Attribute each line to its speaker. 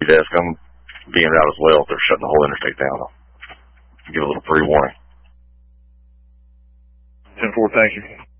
Speaker 1: desk. I'm being out as well if they're shutting the whole interstate down. I'll give a little pre-warning.
Speaker 2: 10-4, thank you.